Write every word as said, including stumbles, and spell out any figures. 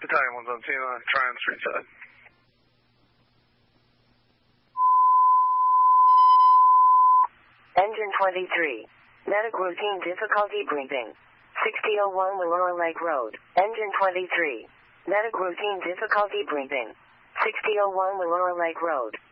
Battalion one's on scene on Tryon Street side. Engine twenty-three. Medic routine difficulty briefing. sixty oh one Willora Lake Road. Engine twenty-three. Medic routine difficulty briefing. sixty oh one Willora Lake Road.